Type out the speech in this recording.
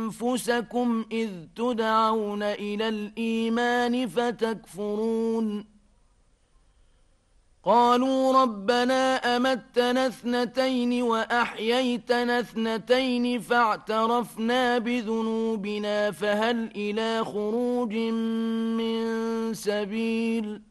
أنفسكم إذ تدعون إلى الإيمان فتكفرون قالوا ربنا أمتنا اثنتين وأحييتنا اثنتين فاعترفنا بذنوبنا فهل إلى خروج من سبيل